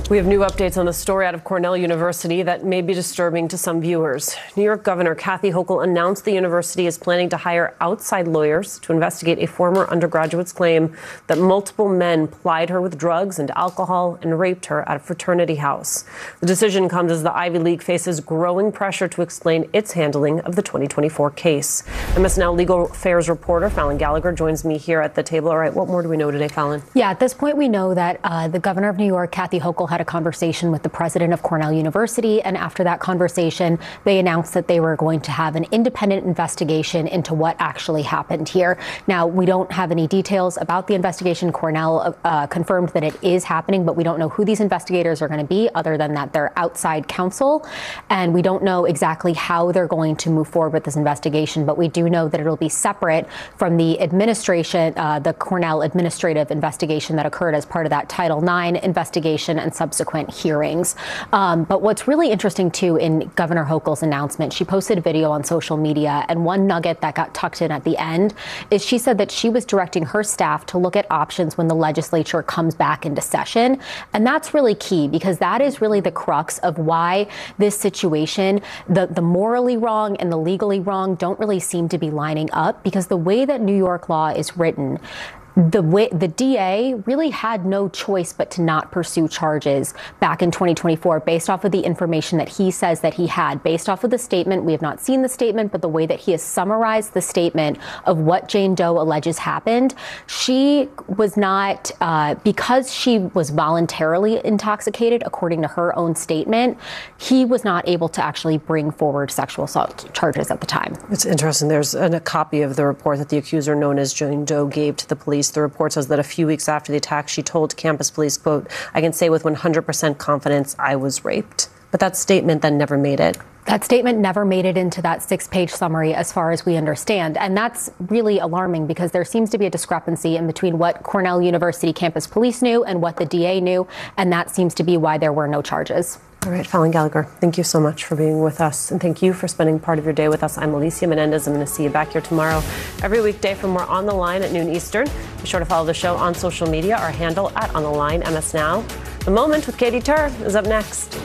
We have new updates on the story out of Cornell University that may be disturbing to some viewers. New York Governor Kathy Hochul announced the university is planning to hire outside lawyers to investigate a former undergraduate's claim that multiple men plied her with drugs and alcohol and raped her at a fraternity house. The decision comes as the Ivy League faces growing pressure to explain its handling of the 2024 case. MS Now legal affairs reporter Fallon Gallagher joins me here at the table. All right, what more do we know today, Fallon? Yeah, at this point, we know that the governor of New York, Kathy Hochul, had a conversation with the president of Cornell University. And after that conversation, they announced that they were going to have an independent investigation into what actually happened here. Now, we don't have any details about the investigation. Cornell confirmed that it is happening, but we don't know who these investigators are going to be, other than that they're outside counsel. And we don't know exactly how they're going to move forward with this investigation. But we do know that it'll be separate from the administration, the Cornell administrative investigation that occurred as part of that Title IX investigation and subsequent hearings. But what's really interesting, too, in Governor Hochul's announcement, she posted a video on social media, and one nugget that got tucked in at the end is she said that she was directing her staff to look at options when the legislature comes back into session. And that's really key, because that is really the crux of why this situation, the morally wrong and the legally wrong, don't really seem to be lining up, because the way that New York law is written, the DA really had no choice but to not pursue charges back in 2024 based off of the information that he says that he had. Based off of the statement, we have not seen the statement, but the way that he has summarized the statement of what Jane Doe alleges happened, she was not, because she was voluntarily intoxicated, according to her own statement, he was not able to actually bring forward sexual assault charges at the time. It's interesting. There's a copy of the report that the accuser, known as Jane Doe, gave to the police. The report says that a few weeks after the attack, she told campus police, quote, "I can say with 100% confidence I was raped." But that statement then never made it. That statement never made it into that 6-page summary, as far as we understand. And that's really alarming, because there seems to be a discrepancy in between what Cornell University campus police knew and what the DA knew. And that seems to be why there were no charges. All right, Fallon Gallagher, thank you so much for being with us. And thank you for spending part of your day with us. I'm Alicia Menendez. I'm going to see you back here tomorrow, every weekday, for more On the Line at noon Eastern. Be sure to follow the show on social media. Our handle @OnTheLine, MS Now. The Moment with Katie Tur is up next.